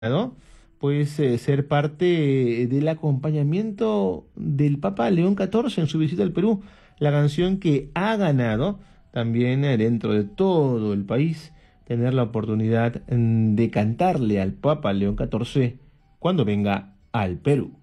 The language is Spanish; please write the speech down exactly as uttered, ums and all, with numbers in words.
¿no? Pues eh, ser parte del acompañamiento del Papa León catorce en su visita al Perú. La canción que ha ganado también eh, dentro de todo el país tener la oportunidad mm, de cantarle al Papa León catorce cuando venga al Perú.